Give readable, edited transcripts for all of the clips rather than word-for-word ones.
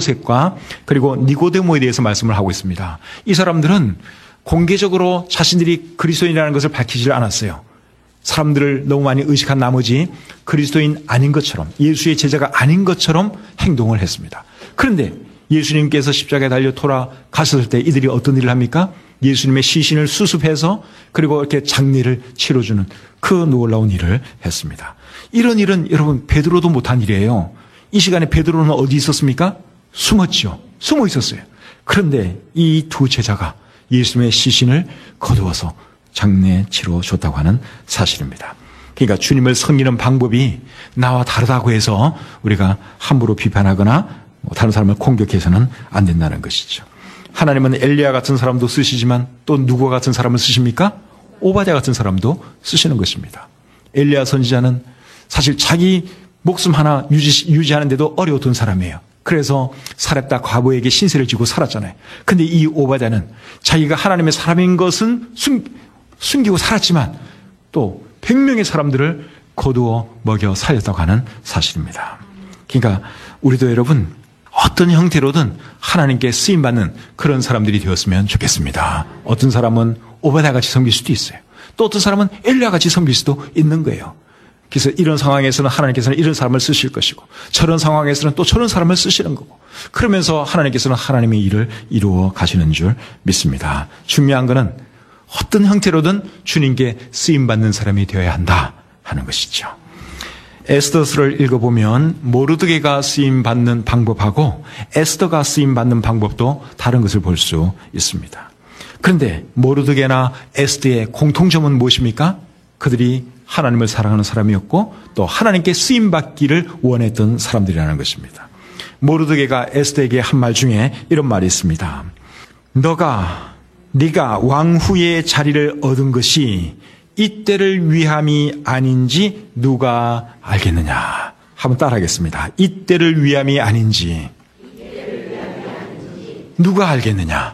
요셉과 그리고 니고데모에 대해서 말씀을 하고 있습니다. 이 사람들은 공개적으로 자신들이 그리스도인이라는 것을 밝히지 않았어요. 사람들을 너무 많이 의식한 나머지 그리스도인 아닌 것처럼, 예수의 제자가 아닌 것처럼 행동을 했습니다. 그런데 예수님께서 십자가에 달려 돌아가셨을 때 이들이 어떤 일을 합니까? 예수님의 시신을 수습해서 그리고 이렇게 장례를 치러주는 그 놀라운 일을 했습니다. 이런 일은 여러분 베드로도 못한 일이에요. 이 시간에 베드로는 어디 있었습니까? 숨었죠. 숨어 있었어요. 그런데 이 두 제자가 예수님의 시신을 거두어서 장례 치러줬다고 하는 사실입니다. 그러니까 주님을 섬기는 방법이 나와 다르다고 해서 우리가 함부로 비판하거나 다른 사람을 공격해서는 안 된다는 것이죠. 하나님은 엘리야 같은 사람도 쓰시지만 또 누구 같은 사람을 쓰십니까? 오바댜 같은 사람도 쓰시는 것입니다. 엘리야 선지자는 사실 자기 목숨 하나 유지하는데도 어려웠던 사람이에요. 그래서 사렙다 과부에게 신세를 지고 살았잖아요. 근데 이 오바댜는 자기가 하나님의 사람인 것은 숨기고 살았지만 또 100명의 사람들을 거두어 먹여 살렸다고 하는 사실입니다. 그러니까 우리도 여러분 어떤 형태로든 하나님께 쓰임받는 그런 사람들이 되었으면 좋겠습니다. 어떤 사람은 오바댜같이 섬길 수도 있어요. 또 어떤 사람은 엘리야같이 섬길 수도 있는 거예요. 그래서 이런 상황에서는 하나님께서는 이런 사람을 쓰실 것이고 저런 상황에서는 또 저런 사람을 쓰시는 거고 그러면서 하나님께서는 하나님의 일을 이루어 가시는 줄 믿습니다. 중요한 것은 어떤 형태로든 주님께 쓰임받는 사람이 되어야 한다 하는 것이죠. 에스더서를 읽어보면 모르드게가 쓰임받는 방법하고 에스더가 쓰임받는 방법도 다른 것을 볼 수 있습니다. 그런데 모르드게나 에스더의 공통점은 무엇입니까? 그들이 하나님을 사랑하는 사람이었고 또 하나님께 쓰임받기를 원했던 사람들이라는 것입니다. 모르드게가 에스더에게 한 말 중에 이런 말이 있습니다. 네가 왕후의 자리를 얻은 것이 이때를 위함이 아닌지 누가 알겠느냐. 한번 따라하겠습니다. 이때를 위함이 아닌지 누가 알겠느냐.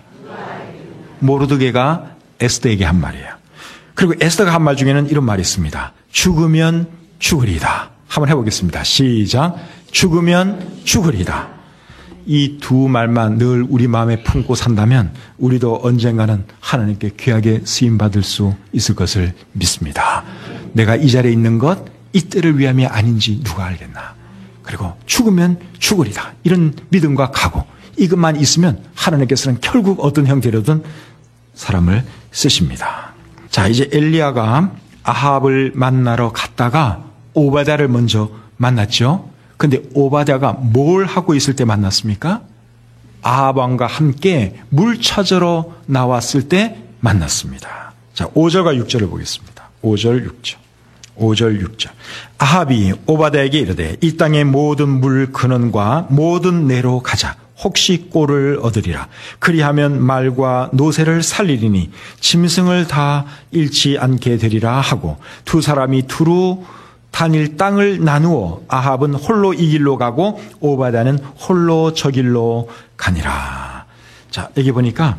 모르드게가 에스더에게 한 말이에요. 그리고 에스더가 한 말 중에는 이런 말이 있습니다. 죽으면 죽으리다. 한번 해보겠습니다. 시작. 죽으면 죽으리다. 이 두 말만 늘 우리 마음에 품고 산다면 우리도 언젠가는 하나님께 귀하게 쓰임받을 수 있을 것을 믿습니다. 내가 이 자리에 있는 것 이때를 위함이 아닌지 누가 알겠나. 그리고 죽으면 죽으리다. 이런 믿음과 각오 이것만 있으면 하나님께서는 결국 어떤 형태로든 사람을 쓰십니다. 자, 이제 엘리야가 아합을 만나러 갔다가 오바댜를 먼저 만났죠. 근데 오바댜가 뭘 하고 있을 때 만났습니까? 아합 왕과 함께 물 찾으러 나왔을 때 만났습니다. 자, 5절과 6절을 보겠습니다. 5절, 6절. 5절, 6절. 아합이 오바댜에게 이르되 이 땅의 모든 물 근원과 모든 내로 가자. 혹시 꼴을 얻으리라. 그리하면 말과 노새를 살리리니 짐승을 다 잃지 않게 되리라 하고 두 사람이 두루 다닐 땅을 나누어 아합은 홀로 이 길로 가고 오바댜는 홀로 저 길로 가니라. 자, 여기 보니까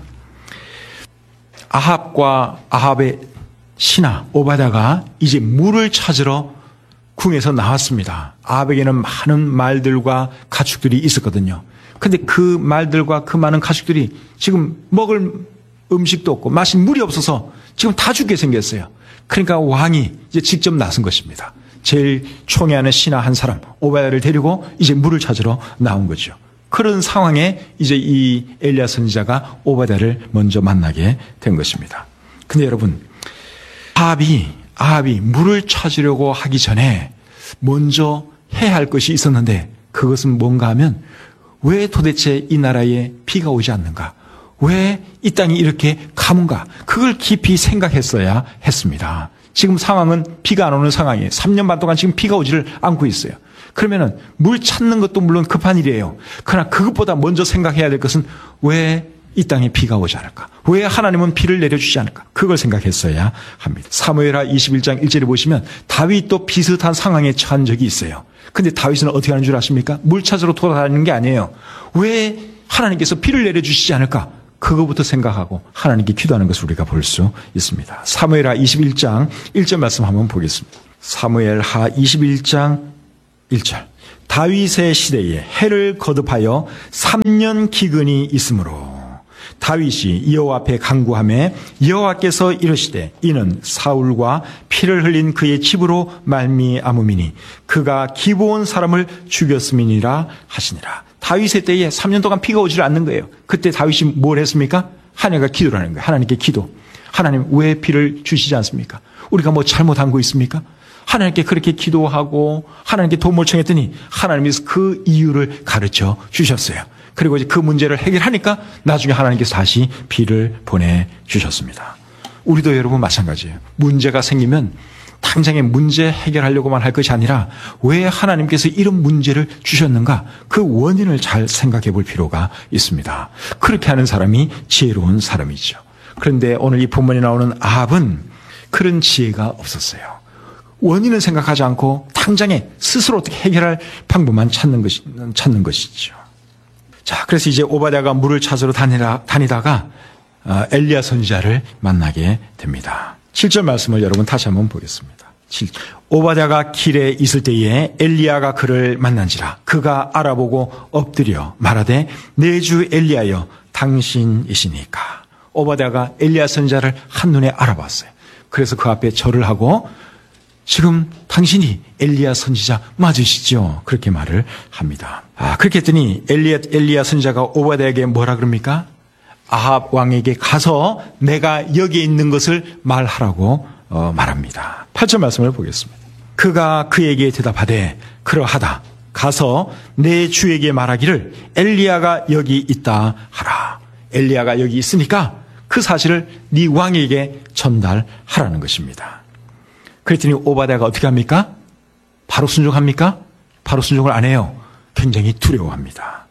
아합과 아합의 신하 오바댜가 이제 물을 찾으러 궁에서 나왔습니다. 아합에게는 많은 말들과 가축들이 있었거든요. 근데 그 말들과 그 많은 가축들이 지금 먹을 음식도 없고 마실 물이 없어서 지금 다 죽게 생겼어요. 그러니까 왕이 이제 직접 나선 것입니다. 제일 총애하는 신하 한 사람 오바댜를 데리고 이제 물을 찾으러 나온 거죠. 그런 상황에 이제 이 엘리야 선지자가 오바댜를 먼저 만나게 된 것입니다. 근데 여러분 아합이 물을 찾으려고 하기 전에 먼저 해야 할 것이 있었는데 그것은 뭔가 하면 왜 도대체 이 나라에 비가 오지 않는가? 왜 이 땅이 이렇게 가문가? 그걸 깊이 생각했어야 했습니다. 지금 상황은 비가 안 오는 상황이에요. 3년 반 동안 지금 비가 오지를 않고 있어요. 그러면은 물 찾는 것도 물론 급한 일이에요. 그러나 그것보다 먼저 생각해야 될 것은 왜 이 땅에 비가 오지 않을까? 왜 하나님은 비를 내려주지 않을까? 그걸 생각했어야 합니다. 사무엘하 21장 1절에 보시면 다윗도 비슷한 상황에 처한 적이 있어요. 근데 다윗은 어떻게 하는 줄 아십니까? 물 찾으러 돌아다니는 게 아니에요. 왜 하나님께서 비를 내려주시지 않을까? 그거부터 생각하고 하나님께 기도하는 것을 우리가 볼 수 있습니다. 사무엘하 21장 1절 말씀 한번 보겠습니다. 사무엘하 21장 1절. 다윗의 시대에 해를 거듭하여 3년 기근이 있으므로 다윗이 여호와 앞에 간구하매 여호와께서 이르시되 이는 사울과 피를 흘린 그의 집으로 말미암음이니 그가 기브온 사람을 죽였음이니라 하시니라. 다윗의 때에 3년 동안 피가 오질 않는 거예요. 그때 다윗이 뭘 했습니까? 하나님과 기도를 하는 거예요. 하나님께 기도. 하나님 왜 피를 주시지 않습니까? 우리가 뭐 잘못한 거 있습니까? 하나님께 그렇게 기도하고 하나님께 도움을 청했더니 하나님께서 그 이유를 가르쳐 주셨어요. 그리고 이제 그 문제를 해결하니까 나중에 하나님께서 다시 비를 보내주셨습니다. 우리도 여러분 마찬가지예요. 문제가 생기면 당장에 문제 해결하려고만 할 것이 아니라 왜 하나님께서 이런 문제를 주셨는가 그 원인을 잘 생각해 볼 필요가 있습니다. 그렇게 하는 사람이 지혜로운 사람이죠. 그런데 오늘 이 본문에 나오는 아합은 그런 지혜가 없었어요. 원인은 생각하지 않고 당장에 스스로 어떻게 해결할 방법만 찾는 것이죠. 자, 그래서 이제 오바댜가 물을 찾으러 다니다가 엘리야 선지자를 만나게 됩니다. 7절 말씀을 여러분 다시 한번 보겠습니다. 7절. 오바댜가 길에 있을 때에 엘리야가 그를 만난지라 그가 알아보고 엎드려 말하되 내 주 엘리야여 당신이시니까. 오바댜가 엘리야 선지자를 한눈에 알아봤어요. 그래서 그 앞에 절을 하고 지금 당신이 엘리야 선지자 맞으시죠? 그렇게 말을 합니다. 그렇게 했더니 엘리야 선지자가 오바댜에게 뭐라 그럽니까? 아합 왕에게 가서 내가 여기에 있는 것을 말하라고 말합니다. 8절 말씀을 보겠습니다. 그가 그에게 대답하되 그러하다. 가서 내 주에게 말하기를 엘리야가 여기 있다 하라. 엘리야가 여기 있으니까 그 사실을 네 왕에게 전달하라는 것입니다. 그랬더니 오바댜가 어떻게 합니까? 바로 순종합니까? 바로 순종을 안 해요. 굉장히 두려워합니다.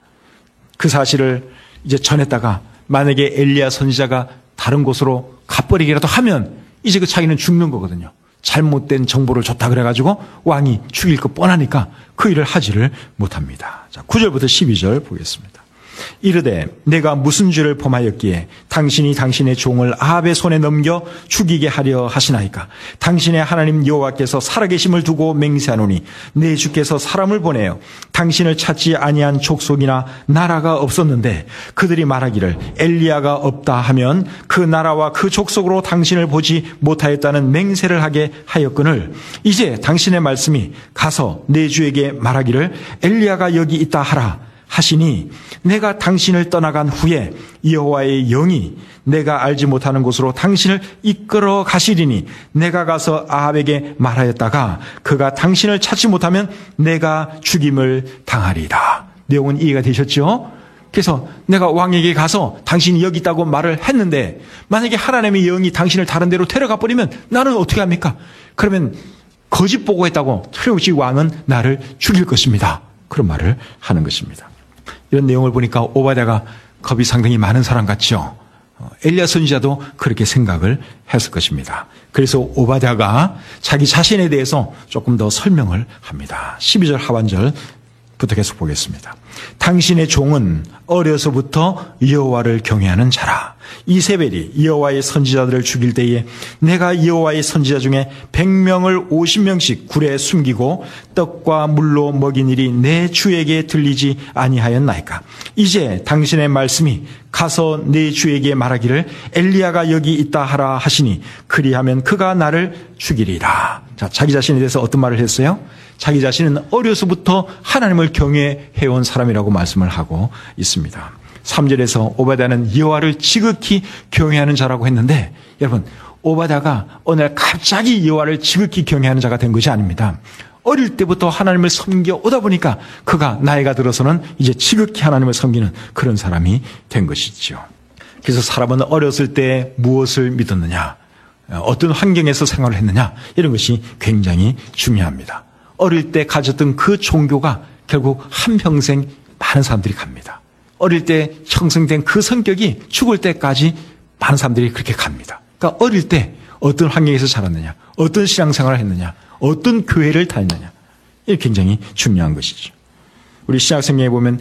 그 사실을 이제 전했다가 만약에 엘리야 선지자가 다른 곳으로 가버리기라도 하면 이제 그 자기는 죽는 거거든요. 잘못된 정보를 줬다 그래가지고 왕이 죽일 거 뻔하니까 그 일을 하지를 못합니다. 자, 9절부터 12절 보겠습니다. 이르되 내가 무슨 죄를 범하였기에 당신이 당신의 종을 아합의 손에 넘겨 죽이게 하려 하시나이까. 당신의 하나님 여호와께서 살아계심을 두고 맹세하노니 내 주께서 사람을 보내어 당신을 찾지 아니한 족속이나 나라가 없었는데 그들이 말하기를 엘리야가 없다 하면 그 나라와 그 족속으로 당신을 보지 못하였다는 맹세를 하게 하였거늘 이제 당신의 말씀이 가서 내 주에게 말하기를 엘리야가 여기 있다 하라 하시니 내가 당신을 떠나간 후에 여호와의 영이 내가 알지 못하는 곳으로 당신을 이끌어 가시리니 내가 가서 아합에게 말하였다가 그가 당신을 찾지 못하면 내가 죽임을 당하리이다. 내용은 이해가 되셨죠? 그래서 내가 왕에게 가서 당신이 여기 있다고 말을 했는데 만약에 하나님의 영이 당신을 다른 데로 데려가 버리면 나는 어떻게 합니까? 그러면 거짓 보고했다고 틀림없이 왕은 나를 죽일 것입니다. 그런 말을 하는 것입니다. 이런 내용을 보니까 오바댜가 겁이 상당히 많은 사람 같죠. 엘리야 선지자도 그렇게 생각을 했을 것입니다. 그래서 오바댜가 자기 자신에 대해서 조금 더 설명을 합니다. 12절 하반절부터 계속 보겠습니다. 당신의 종은 어려서부터 여호와를 경외하는 자라. 이세벨이 여호와의 선지자들을 죽일 때에 내가 여호와의 선지자 중에 100명을 50명씩 굴에 숨기고 떡과 물로 먹인 일이 내 주에게 들리지 아니하였나이까. 이제 당신의 말씀이 가서 내 주에게 말하기를 엘리야가 여기 있다 하라 하시니 그리하면 그가 나를 죽이리라. 자, 자기 자신에 대해서 어떤 말을 했어요? 자기 자신은 어려서부터 하나님을 경외해온 사람이라고 말씀을 하고 있습니다. 3절에서 오바댜는 여호와를 지극히 경외하는 자라고 했는데 여러분 오바댜가 어느 날 갑자기 여호와를 지극히 경외하는 자가 된 것이 아닙니다. 어릴 때부터 하나님을 섬겨 오다 보니까 그가 나이가 들어서는 이제 지극히 하나님을 섬기는 그런 사람이 된 것이죠. 그래서 사람은 어렸을 때 무엇을 믿었느냐, 어떤 환경에서 생활을 했느냐 이런 것이 굉장히 중요합니다. 어릴 때 가졌던 그 종교가 결국 한평생 많은 사람들이 갑니다. 어릴 때 형성된 그 성격이 죽을 때까지 많은 사람들이 그렇게 갑니다. 그러니까 어릴 때 어떤 환경에서 자랐느냐, 어떤 신앙생활을 했느냐, 어떤 교회를 다녔느냐 이게 굉장히 중요한 것이죠. 우리 신약성경에 보면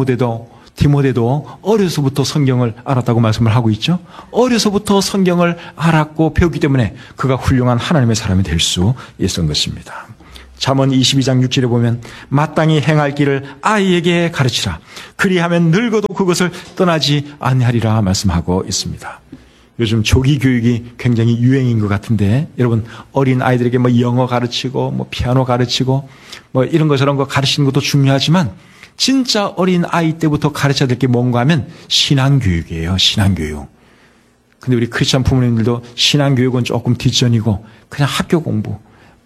디모데도 어려서부터 성경을 알았다고 말씀을 하고 있죠. 어려서부터 성경을 알았고 배웠기 때문에 그가 훌륭한 하나님의 사람이 될 수 있었던 것입니다. 잠언 22장 6절에 보면 마땅히 행할 길을 아이에게 가르치라. 그리하면 늙어도 그것을 떠나지 아니하리라 말씀하고 있습니다. 요즘 조기 교육이 굉장히 유행인 것 같은데 여러분 어린 아이들에게 뭐 영어 가르치고 뭐 피아노 가르치고 뭐 이런 거 저런 거 가르치는 것도 중요하지만 진짜 어린 아이 때부터 가르쳐야 될 게 뭔가 하면 신앙교육이에요. 신앙교육. 근데 우리 크리스찬 부모님들도 신앙교육은 조금 뒷전이고 그냥 학교 공부,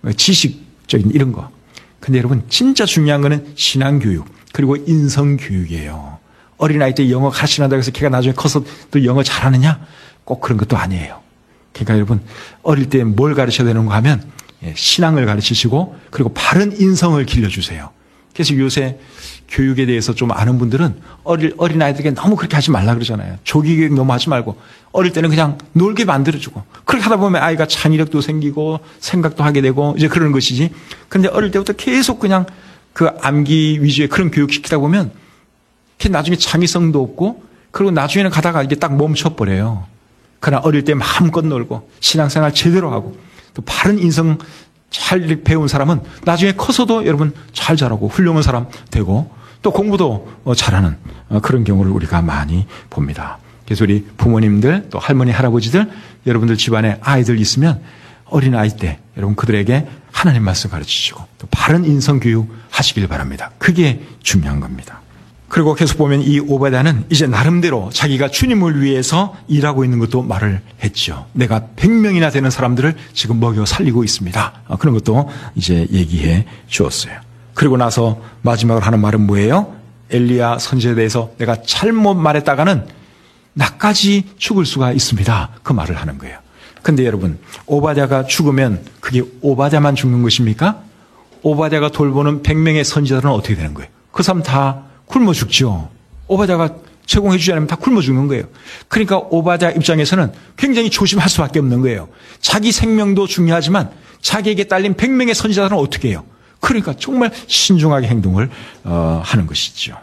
지식적인 이런 거. 근데 여러분 진짜 중요한 거는 신앙교육 그리고 인성교육이에요. 어린아이 때 영어 가르치는다고 해서 걔가 나중에 커서 또 영어 잘하느냐? 꼭 그런 것도 아니에요. 그러니까 여러분 어릴 때 뭘 가르쳐야 되는가 하면 신앙을 가르치시고 그리고 바른 인성을 길러주세요. 그래서 요새 교육에 대해서 좀 아는 분들은 어린아이들에게 너무 그렇게 하지 말라 그러잖아요. 조기 교육 너무 하지 말고 어릴 때는 그냥 놀게 만들어주고 그렇게 하다 보면 아이가 창의력도 생기고 생각도 하게 되고 이제 그러는 것이지. 그런데 어릴 때부터 계속 그냥 그 암기 위주의 그런 교육시키다 보면 나중에 창의성도 없고 그리고 나중에는 가다가 이게 딱 멈춰버려요. 그러나 어릴 때 마음껏 놀고 신앙생활 제대로 하고 또 바른 인성 잘 배운 사람은 나중에 커서도 여러분 잘 자라고 훌륭한 사람 되고 또 공부도 잘하는 그런 경우를 우리가 많이 봅니다. 그래서 우리 부모님들 또 할머니 할아버지들 여러분들 집안에 아이들 있으면 어린 아이 때 여러분 그들에게 하나님 말씀 가르치시고 또 바른 인성 교육 하시길 바랍니다. 그게 중요한 겁니다. 그리고 계속 보면 이 오바댜는 이제 나름대로 자기가 주님을 위해서 일하고 있는 것도 말을 했죠. 내가 100명이나 되는 사람들을 지금 먹여 살리고 있습니다. 그런 것도 이제 얘기해 주었어요. 그리고 나서 마지막으로 하는 말은 뭐예요? 엘리야 선지자에 대해서 내가 잘못 말했다가는 나까지 죽을 수가 있습니다. 그 말을 하는 거예요. 근데 여러분 오바댜가 죽으면 그게 오바댜만 죽는 것입니까? 오바댜가 돌보는 100명의 선지자들은 어떻게 되는 거예요? 그 사람 다 굶어 죽죠. 오바댜가 제공해 주지 않으면 다 굶어 죽는 거예요. 그러니까 오바댜 입장에서는 굉장히 조심할 수밖에 없는 거예요. 자기 생명도 중요하지만 자기에게 딸린 100명의 선지자들은 어떻게 해요? 그러니까 정말 신중하게 행동을 하는 것이죠.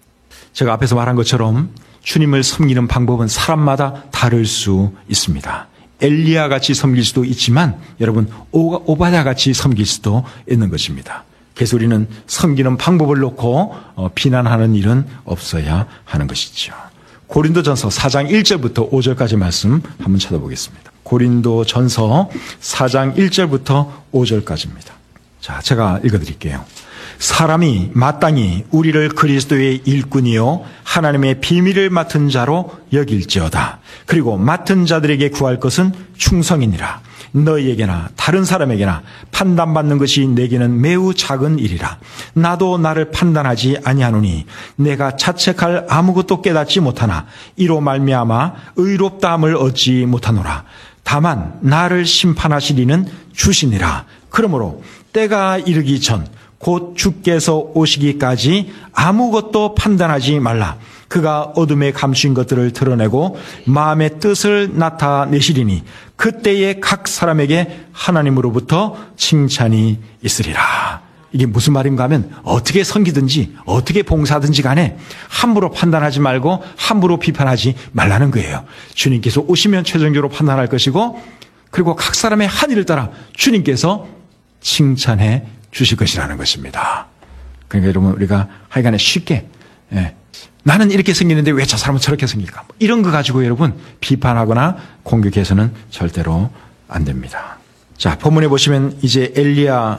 제가 앞에서 말한 것처럼 주님을 섬기는 방법은 사람마다 다를 수 있습니다. 엘리야 같이 섬길 수도 있지만 여러분 오바댜 같이 섬길 수도 있는 것입니다. 그래서 우리는 섬기는 방법을 놓고 비난하는 일은 없어야 하는 것이죠. 고린도전서 4장 1절부터 5절까지 말씀 한번 찾아보겠습니다. 고린도전서 4장 1절부터 5절까지입니다. 자, 제가 읽어드릴게요. 사람이 마땅히 우리를 그리스도의 일꾼이요 하나님의 비밀을 맡은 자로 여길지어다. 그리고 맡은 자들에게 구할 것은 충성이니라. 너희에게나 다른 사람에게나 판단받는 것이 내게는 매우 작은 일이라. 나도 나를 판단하지 아니하노니 내가 자책할 아무것도 깨닫지 못하나 이로 말미암아 의롭다함을 얻지 못하노라. 다만 나를 심판하실 이는 주시니라. 그러므로 때가 이르기 전 곧 주께서 오시기까지 아무것도 판단하지 말라. 그가 어둠에 감추인 것들을 드러내고 마음의 뜻을 나타내시리니 그때에 각 사람에게 하나님으로부터 칭찬이 있으리라. 이게 무슨 말인가 하면 어떻게 섬기든지 어떻게 봉사하든지 간에 함부로 판단하지 말고 함부로 비판하지 말라는 거예요. 주님께서 오시면 최종적으로 판단할 것이고 그리고 각 사람의 한 일을 따라 주님께서 칭찬해 주실 것이라는 것입니다. 그러니까 여러분 우리가 하여간에 쉽게 나는 이렇게 생기는데 왜 저 사람은 저렇게 생길까? 이런 거 가지고 여러분 비판하거나 공격해서는 절대로 안 됩니다. 자, 본문에 보시면 이제 엘리야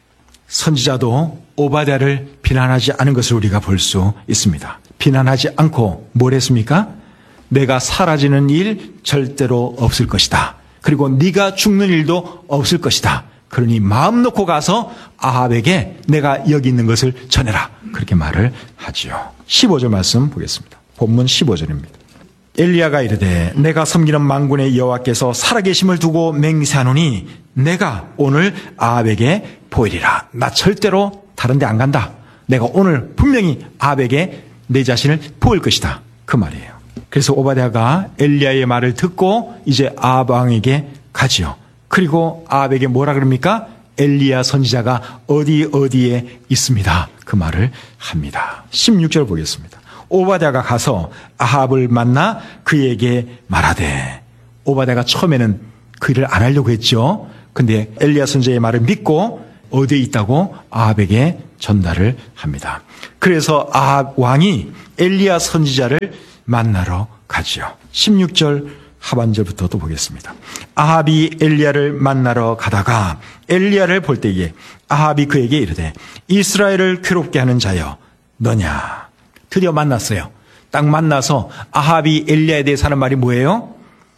선지자도 오바댜를 비난하지 않은 것을 우리가 볼 수 있습니다. 비난하지 않고 뭘 했습니까? 내가 사라지는 일 절대로 없을 것이다. 그리고 네가 죽는 일도 없을 것이다. 그러니 마음 놓고 가서 아합에게 내가 여기 있는 것을 전해라. 그렇게 말을 하지요. 15절 말씀 보겠습니다. 본문 15절입니다. 엘리야가 이르되 내가 섬기는 만군의 여호와께서 살아계심을 두고 맹세하노니 내가 오늘 아합에게 보이리라. 나 절대로 다른 데 안 간다. 내가 오늘 분명히 아합에게 내 자신을 보일 것이다. 그 말이에요. 그래서 오바댜가 엘리야의 말을 듣고 이제 아합 왕에게 가지요. 그리고 아합에게 뭐라 그럽니까? 엘리야 선지자가 어디에 있습니다. 그 말을 합니다. 16절 보겠습니다. 오바댜가 가서 아합을 만나 그에게 말하되, 오바댜가 처음에는 그 일을 안 하려고 했죠. 근데 엘리야 선지자의 말을 믿고 어디에 있다고 아합에게 전달을 합니다. 그래서 아합 왕이 엘리야 선지자를 만나러 가지요. 16절 하반절부터 또 보겠습니다. 아합이 엘리야를 만나러 가다가 엘리야를 볼 때에 아합이 그에게 이르되 이스라엘을 괴롭게 하는 자여 너냐. 드디어 만났어요. 딱 만나서 아합이 엘리야에 대해서 하는 말이 뭐예요?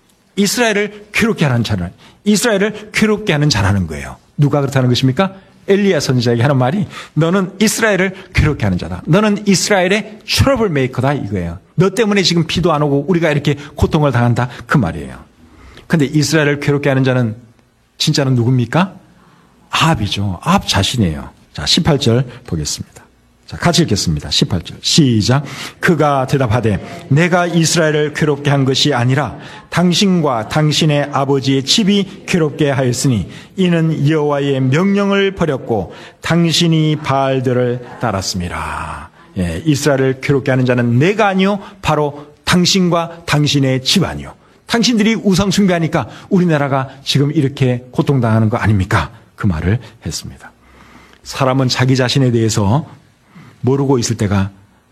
이스라엘을 괴롭게 하는 자는, 이스라엘을 괴롭게 하는 자라는 거예요. 누가 그렇다는 것입니까? 엘리야 선지자에게 하는 말이 너는 이스라엘을 괴롭게 하는 자다. 너는 이스라엘의 트러블 메이커다 이거예요. 너 때문에 지금 비도 안 오고 우리가 이렇게 고통을 당한다 그 말이에요. 그런데 이스라엘을 괴롭게 하는 자는 진짜는 누굽니까? 아합이죠. 아합 자신이에요. 자, 18절 보겠습니다. 자, 같이 읽겠습니다. 18절 시작. 그가 대답하되 내가 이스라엘을 괴롭게 한 것이 아니라 당신과 당신의 아버지의 집이 괴롭게 하였으니 이는 여호와의 명령을 버렸고 당신이 바알들을 따랐습니다. 예, 이스라엘을 괴롭게 하는 자는 내가 아니요 바로 당신과 당신의 집안이요. 당신들이 우상 숭배하니까 우리나라가 지금 이렇게 고통당하는 거 아닙니까? 그 말을 했습니다. 사람은 자기 자신에 대해서 모르고 있을 때가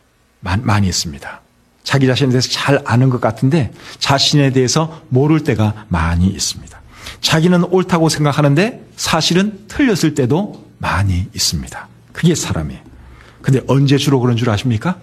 많이 있습니다. 자기 자신에 대해서 잘 아는 것 같은데 자신에 대해서 모를 때가 많이 있습니다. 자기는 옳다고 생각하는데 사실은 틀렸을 때도 많이 있습니다. 그게 사람이에요. 근데 언제 주로 그런 줄 아십니까?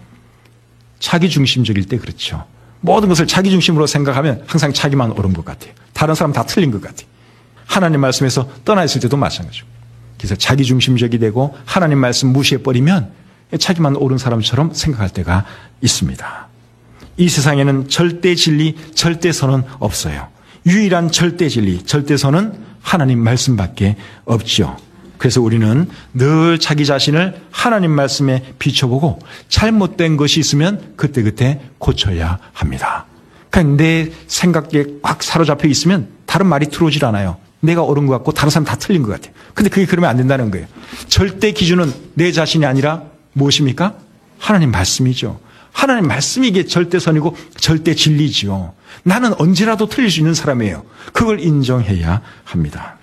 자기 중심적일 때 그렇죠. 모든 것을 자기 중심으로 생각하면 항상 자기만 옳은 것 같아요. 다른 사람 다 틀린 것 같아요. 하나님 말씀에서 떠나 있을 때도 마찬가지고. 그래서 자기 중심적이 되고 하나님 말씀 무시해버리면 자기만 옳은 사람처럼 생각할 때가 있습니다. 이 세상에는 절대 진리, 절대선은 없어요. 유일한 절대 진리, 절대선은 하나님 말씀밖에 없죠. 그래서 우리는 늘 자기 자신을 하나님 말씀에 비춰보고 잘못된 것이 있으면 그때그때 고쳐야 합니다. 그러니까 내 생각에 꽉 사로잡혀 있으면 다른 말이 들어오질 않아요. 내가 옳은 것 같고 다른 사람 다 틀린 것 같아요. 근데 그게 그러면 안 된다는 거예요. 절대 기준은 내 자신이 아니라 무엇입니까? 하나님 말씀이죠. 하나님 말씀이 이게 절대선이고 절대 진리지요. 나는 언제라도 틀릴 수 있는 사람이에요. 그걸 인정해야 합니다.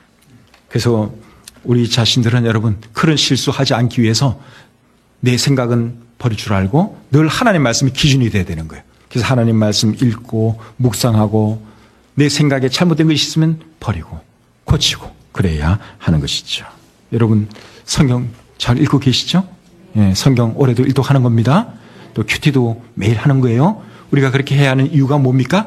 그래서 우리 자신들은 여러분 그런 실수하지 않기 위해서 내 생각은 버릴 줄 알고 늘 하나님 말씀이 기준이 돼야 되는 거예요. 그래서 하나님 말씀 읽고 묵상하고 내 생각에 잘못된 것이 있으면 버리고 고치고 그래야 하는 것이죠. 여러분 성경 잘 읽고 계시죠? 예, 성경 올해도 일독하는 겁니다. 또 큐티도 매일 하는 거예요. 우리가 그렇게 해야 하는 이유가 뭡니까?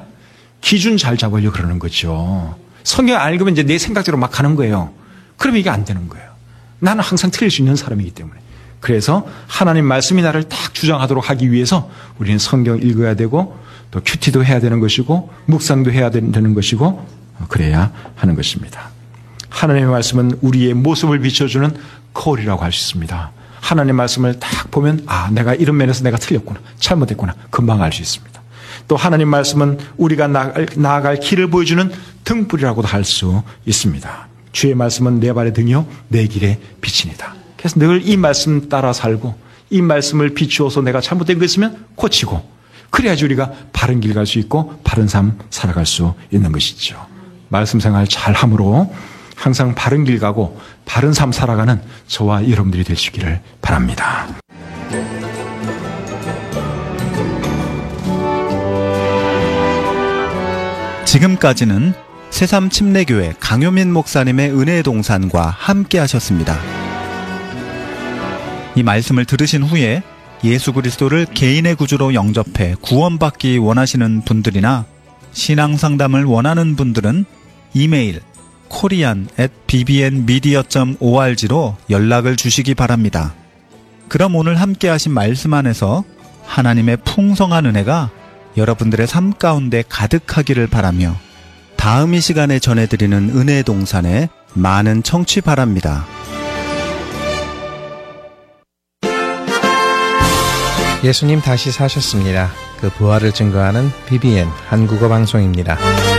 기준 잘 잡으려고 그러는 거죠. 성경 안 읽으면 이제 내 생각대로 막 가는 거예요. 그러면 이게 안 되는 거예요. 나는 항상 틀릴 수 있는 사람이기 때문에. 그래서 하나님 말씀이 나를 딱 주장하도록 하기 위해서 우리는 성경 읽어야 되고 또 큐티도 해야 되는 것이고 묵상도 해야 되는 것이고 그래야 하는 것입니다. 하나님의 말씀은 우리의 모습을 비춰주는 거울이라고 할 수 있습니다. 하나님 말씀을 딱 보면 아 내가 이런 면에서 내가 틀렸구나 잘못했구나 금방 알 수 있습니다. 또 하나님 말씀은 우리가 나아갈 길을 보여주는 등불이라고도 할 수 있습니다. 주의 말씀은 내 발의 등이요 내 길의 빛이니다. 그래서 늘 이 말씀 따라 살고 이 말씀을 비추어서 내가 잘못된 거 있으면 고치고 그래야지 우리가 바른 길 갈 수 있고 바른 삶 살아갈 수 있는 것이죠. 말씀 생활 잘 함으로 항상 바른 길 가고 바른 삶 살아가는 저와 여러분들이 되시기를 바랍니다. 지금까지는 새삼침례교회 강효민 목사님의 은혜의 동산과 함께 하셨습니다. 이 말씀을 들으신 후에 예수 그리스도를 개인의 구주로 영접해 구원받기 원하시는 분들이나 신앙상담을 원하는 분들은 이메일 korean@bbnmedia.org로 연락을 주시기 바랍니다. 그럼 오늘 함께 하신 말씀 안에서 하나님의 풍성한 은혜가 여러분들의 삶 가운데 가득하기를 바라며 다음 이 시간에 전해드리는 은혜의 동산에 많은 청취 바랍니다. 예수님 다시 사셨습니다. 그 부활을 증거하는 BBN 한국어 방송입니다.